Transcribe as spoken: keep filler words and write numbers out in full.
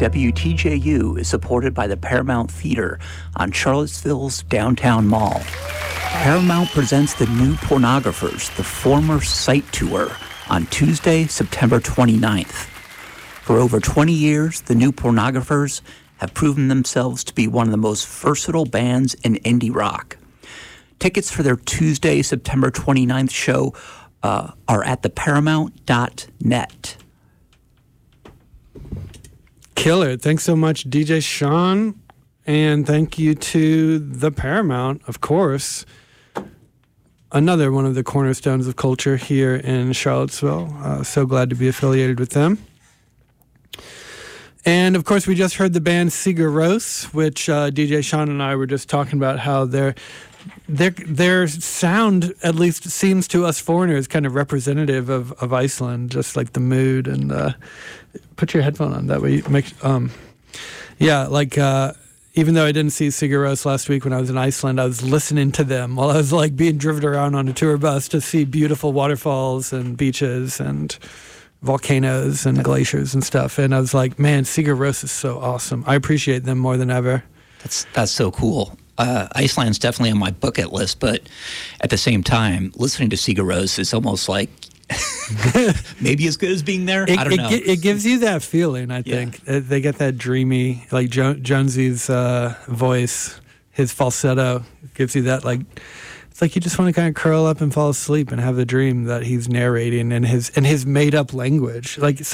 W T J U is supported by the Paramount Theater on Charlottesville's downtown mall. Paramount presents The New Pornographers, the former site tour, on Tuesday, September twenty-ninth. For over twenty years, The New Pornographers have proven themselves to be one of the most versatile bands in indie rock. Tickets for their Tuesday, September twenty-ninth show uh, are at the paramount dot net. Killer. Thanks so much, D J Sean. And thank you to the Paramount, of course. Another one of the cornerstones of culture here in Charlottesville. Uh, so glad to be affiliated with them. And, of course, we just heard the band Sigur Rós, which uh, D J Sean and I were just talking about how their, their, their sound, at least seems to us foreigners, kind of representative of, of Iceland, just like the mood. And uh, put your headphone on, that way you make... Um, yeah, like... Uh, Even though I didn't see Sigur Rós last week when I was in Iceland, I was listening to them while I was like being driven around on a tour bus to see beautiful waterfalls and beaches and volcanoes and glaciers and stuff. And I was like, man, Sigur Rós is so awesome. I appreciate them more than ever. That's that's so cool. Uh, Iceland's definitely on my bucket list, but at the same time, listening to Sigur Rós is almost like maybe as good as being there. It, I don't it, know. It gives you that feeling, I think. Yeah. They get that dreamy, like jo- Jonesy's uh, voice, his falsetto gives you that, like, it's like you just want to kind of curl up and fall asleep and have the dream that he's narrating in his in his made up language. Like